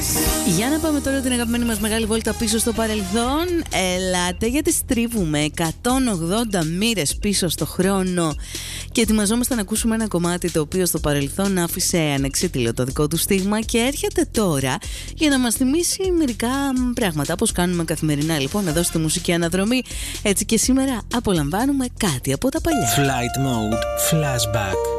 Για να πάμε τώρα την αγαπημένη μας μεγάλη βόλτα πίσω στο παρελθόν. Ελάτε, γιατί στρίβουμε 180 μοίρες πίσω στο χρόνο και ετοιμαζόμαστε να ακούσουμε ένα κομμάτι το οποίο στο παρελθόν άφησε ανεξίτηλο το δικό του στίγμα και έρχεται τώρα για να μας θυμίσει μερικά πράγματα, όπως κάνουμε καθημερινά λοιπόν εδώ στη Μουσική Αναδρομή. Έτσι και σήμερα απολαμβάνουμε κάτι από τα παλιά. Flight Mode Flashback.